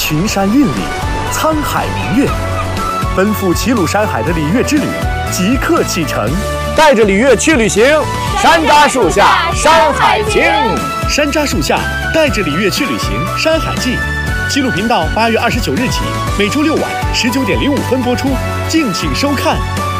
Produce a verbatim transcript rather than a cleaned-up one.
群山韵里，沧海明月，奔赴齐鲁山海的礼乐之旅即刻启程。 带着礼乐去旅行，山楂树下山海情。 山楂树下，带着礼乐去旅行，山海记。齐鲁频道八月二十九日起，每周六晚十九点零五分播出，敬请收看。